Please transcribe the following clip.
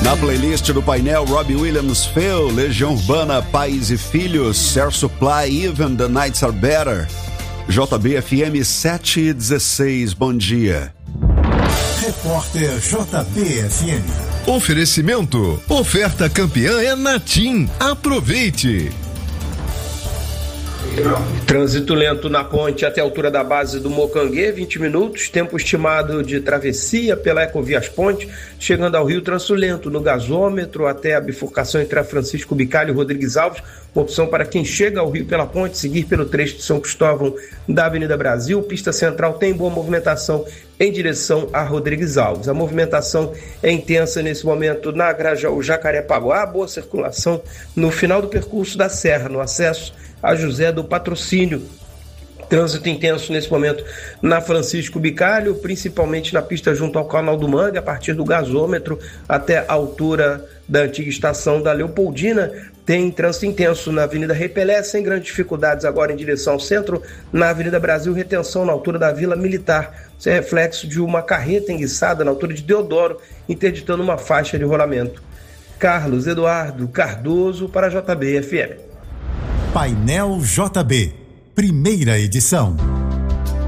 Na playlist do painel, Robbie Williams, Phil, Legião Urbana, Pais e Filhos, Air Supply, Even the Nights Are Better. JB-FM 7:16, bom dia. Repórter JB-FM. Oferecimento, oferta campeã é na TIM, aproveite. Trânsito lento na ponte até a altura da base do Mocanguê, 20 minutos, tempo estimado de travessia pela Ecovias Ponte, chegando ao Rio, trânsito lento no gasômetro até a bifurcação entre a Francisco Bicalho e Rodrigues Alves, opção para quem chega ao Rio pela ponte, seguir pelo trecho de São Cristóvão da Avenida Brasil. Pista central tem boa movimentação em direção a Rodrigues Alves. A movimentação é intensa nesse momento na Grajaú Jacarepaguá, boa circulação no final do percurso da Serra, no acesso a José do Patrocínio. Trânsito intenso nesse momento na Francisco Bicalho, principalmente na pista junto ao Canal do Mangue, a partir do gasômetro até a altura da antiga estação da Leopoldina. Tem trânsito intenso na Avenida Repelé, sem grandes dificuldades agora em direção ao centro. Na Avenida Brasil, retenção na altura da Vila Militar. Isso é reflexo de uma carreta enguiçada na altura de Deodoro, interditando uma faixa de rolamento. Carlos Eduardo Cardoso para a JB-FM. Painel JB, primeira edição.